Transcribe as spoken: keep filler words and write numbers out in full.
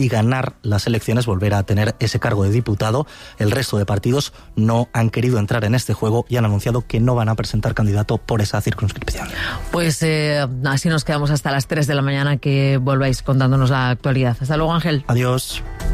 y ganar las elecciones, volver a tener ese cargo de diputado. El resto de partidos no han querido entrar en este juego y han anunciado que no van a presentar candidato por esa circunscripción. Pues eh, así nos quedamos hasta las tres de la mañana, que volváis contándonos la actualidad. Hasta luego, Ángel. Adiós.